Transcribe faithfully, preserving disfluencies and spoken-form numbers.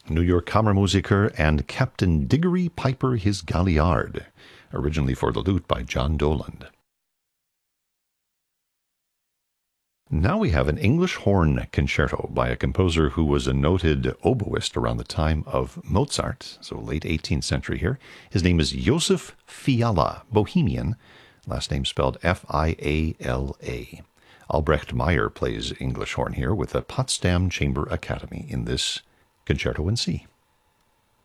New York Kammermusiker, and Captain Diggory Piper his Galliard, originally for the lute by John Doland. Now we have an English horn concerto by a composer who was a noted oboist around the time of Mozart, so late eighteenth century here. His name is Josef Fiala, Bohemian, last name spelled F I A L A. Albrecht Meyer plays English horn here with the Potsdam Chamber Academy in this Concerto in C.